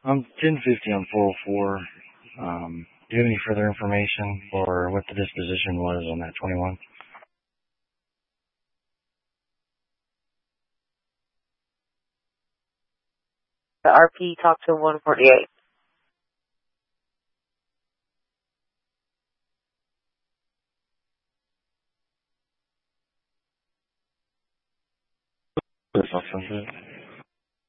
I'm 1050 on 404. Do you have any further information or what the disposition was on that 21? The RP talked to 148. Yes, I'll send it.